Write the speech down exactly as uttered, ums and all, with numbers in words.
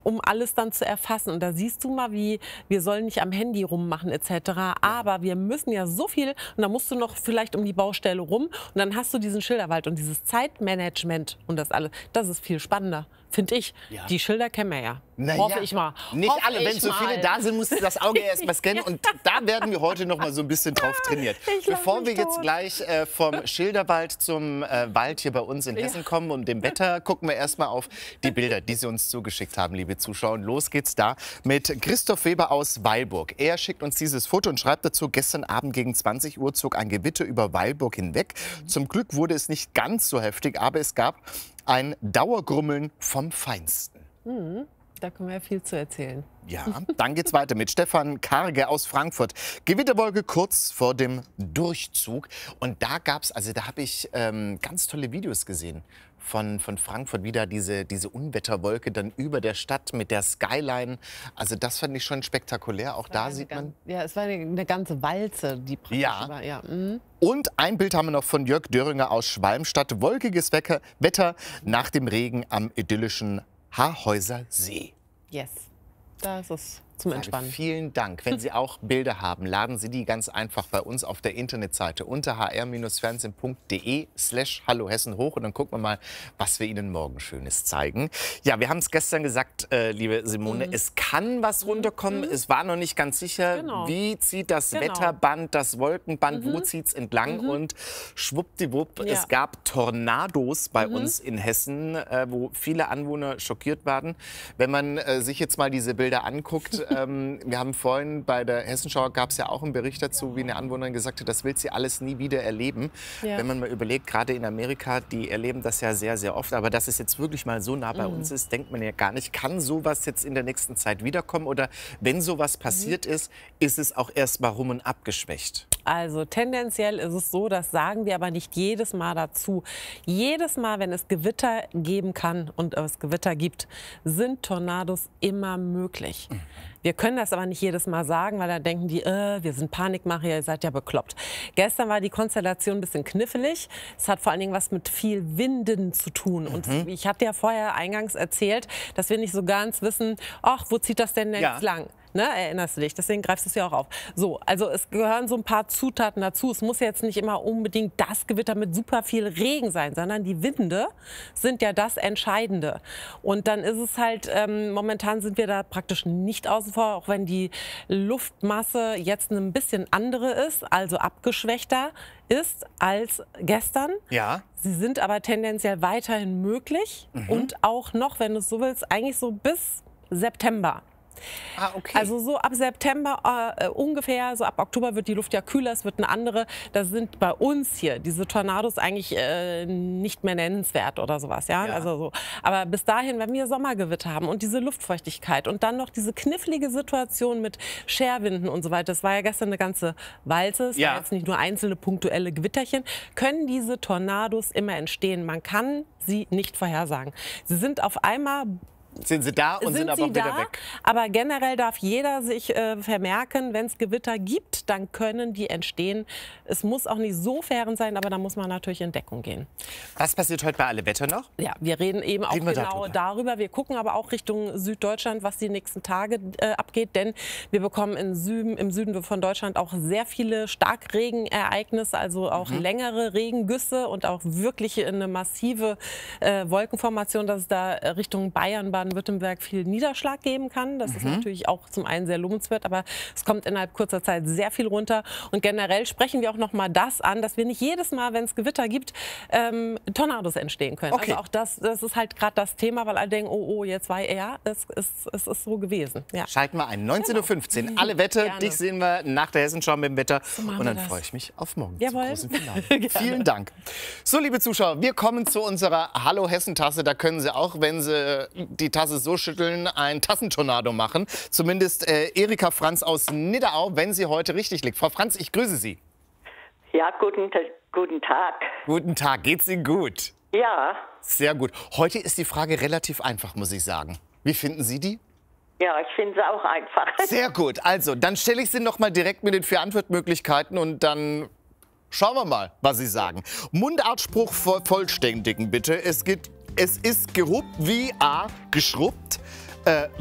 um alles dann zu erfassen. Und da siehst du mal, wie wir sollen nicht am Handy rummachen et cetera. Aber wir müssen ja so viel, und da musst du noch vielleicht um die Baustelle rum und dann hast du diesen Schilderwald und dieses Zeitmanagement und das alles. Das ist viel spannender, finde ich. Ja. Die Schilder kennen wir ja. Na Hoffe ja. ich mal. Nicht Hoffe alle, wenn so viele da sind, musst du das Auge erst mal scannen. Und da werden wir heute noch mal so ein bisschen drauf trainiert. Ich Bevor wir tot. jetzt gleich äh, vom Schilderwald zum äh, Wald hier bei uns in Hessen Ja. kommen und dem Wetter, gucken wir erst mal auf die Bilder, die Sie uns zugeschickt haben, liebe Zuschauer. Und los geht's da mit Christoph Weber aus Weilburg. Er schickt uns dieses Foto und schreibt dazu: Gestern Abend gegen zwanzig Uhr zog ein Gewitter über Weilburg hinweg. Zum Glück wurde es nicht ganz so heftig, aber es gab ein Dauergrummeln vom Feinsten. Mhm. Da können wir ja viel zu erzählen. Ja, dann geht's weiter mit Stefan Karge aus Frankfurt. Gewitterwolke kurz vor dem Durchzug. Und da gab's, also da habe ich ähm, ganz tolle Videos gesehen von, von Frankfurt, wie da diese, diese Unwetterwolke dann über der Stadt mit der Skyline. Also das fand ich schon spektakulär. Auch da sieht man... Ja, es war eine, eine ganze Walze, die praktisch Ja. war. Ja. Mhm. Und ein Bild haben wir noch von Jörg Döringer aus Schwalmstadt. Wolkiges Wecker, Wetter nach dem Regen am idyllischen Haarhäuser See. Yes, da ist es zum Entspannen. Vielen Dank. Wenn Sie auch Bilder haben, laden Sie die ganz einfach bei uns auf der Internetseite unter h r fernsehen punkt de slash hallo Hessen hoch und dann gucken wir mal, was wir Ihnen morgen Schönes zeigen. Ja, wir haben es gestern gesagt, äh, liebe Simone, mhm. es kann was runterkommen. Mhm. Es war noch nicht ganz sicher, genau. wie zieht das genau. Wetterband, das Wolkenband, mhm. wo zieht es entlang, mhm. und schwuppdiwupp, ja. es gab Tornados bei mhm. uns in Hessen, äh, wo viele Anwohner schockiert waren. Wenn man äh, sich jetzt mal diese Bilder anguckt, ähm, wir haben vorhin bei der Hessenschau gab es ja auch einen Bericht dazu, wie eine Anwohnerin gesagt hat, das will sie alles nie wieder erleben. Ja. Wenn man mal überlegt, gerade in Amerika, die erleben das ja sehr, sehr oft. Aber dass es jetzt wirklich mal so nah bei mhm. uns ist, denkt man ja gar nicht. Kann sowas jetzt in der nächsten Zeit wiederkommen? Oder wenn sowas passiert mhm. ist, ist es auch erst mal rum und abgeschwächt? Also tendenziell ist es so, das sagen wir aber nicht jedes Mal dazu. Jedes Mal, wenn es Gewitter geben kann und es Gewitter gibt, sind Tornados immer möglich. Mhm. Wir können das aber nicht jedes Mal sagen, weil da denken die, äh, wir sind Panikmacher, ihr seid ja bekloppt. Gestern war die Konstellation ein bisschen knifflig. Es hat vor allen Dingen was mit viel Winden zu tun. Und mhm. ich hatte ja vorher eingangs erzählt, dass wir nicht so ganz wissen, ach, wo zieht das denn jetzt ja. lang? Ne, erinnerst du dich? Deswegen greifst du es ja auch auf. So, also es gehören so ein paar Zutaten dazu. Es muss jetzt nicht immer unbedingt das Gewitter mit super viel Regen sein, sondern die Winde sind ja das Entscheidende. Und dann ist es halt, ähm, momentan sind wir da praktisch nicht außen vor, auch wenn die Luftmasse jetzt ein bisschen andere ist, also abgeschwächter ist als gestern. Ja. Sie sind aber tendenziell weiterhin möglich mhm. und auch noch, wenn du es so willst, eigentlich so bis September. Ah, okay. Also so ab September äh, ungefähr, so ab Oktober wird die Luft ja kühler, es wird eine andere. Da sind bei uns hier diese Tornados eigentlich äh, nicht mehr nennenswert oder sowas. Ja? Ja. Also so. Aber bis dahin, wenn wir Sommergewitter haben und diese Luftfeuchtigkeit und dann noch diese knifflige Situation mit Scherwinden und so weiter, das war ja gestern eine ganze Walze, es ja. war jetzt nicht nur einzelne punktuelle Gewitterchen, können diese Tornados immer entstehen. Man kann sie nicht vorhersagen. Sie sind auf einmal... Sind sie da und sind, sind aber wieder da, weg. Aber generell darf jeder sich äh, vermerken, wenn es Gewitter gibt, dann können die entstehen. Es muss auch nicht so fern sein, aber da muss man natürlich in Deckung gehen. Was passiert heute bei Alle Wetter noch? Ja, wir reden eben auch reden wir genau darüber. darüber. Wir gucken aber auch Richtung Süddeutschland, was die nächsten Tage äh, abgeht. Denn wir bekommen in Süden, im Süden von Deutschland auch sehr viele Starkregenereignisse, also auch mhm. längere Regengüsse und auch wirklich eine massive äh, Wolkenformation, dass es da Richtung Bayern, Baden-Württemberg viel Niederschlag geben kann. Das mhm. ist natürlich auch zum einen sehr lobenswert, aber es kommt innerhalb kurzer Zeit sehr viel runter. Und generell sprechen wir auch noch mal das an, dass wir nicht jedes Mal, wenn es Gewitter gibt, ähm, Tornados entstehen können. Okay. Also auch das, das ist halt gerade das Thema, weil alle denken, oh, oh, jetzt war ja, es ist, es ist so gewesen. Ja. Schalten wir ein. neunzehn Uhr fünfzehn. Genau. Alle Wetter. Gerne. Dich sehen wir nach der Hessenschau mit dem Wetter. So und dann freue ich mich auf morgen. Jawohl. Zum großen Finale. Vielen Dank. So, liebe Zuschauer, wir kommen zu unserer Hallo Hessen-Tasse. Da können Sie auch, wenn Sie die Tasse so schütteln, ein Tassentornado machen. Zumindest äh, Erika Franz aus Nidderau, wenn sie heute richtig liegt. Frau Franz, ich grüße Sie. Ja, guten, guten Tag. Guten Tag. Geht's Ihnen gut? Ja. Sehr gut. Heute ist die Frage relativ einfach, muss ich sagen. Wie finden Sie die? Ja, ich finde es auch einfach. Sehr gut. Also, dann stelle ich Sie noch mal direkt mit den vier Antwortmöglichkeiten und dann schauen wir mal, was Sie sagen. Mundartspruch vollständigen, bitte. Es, geht, es ist geruppt wie A, geschrubbt, Äh,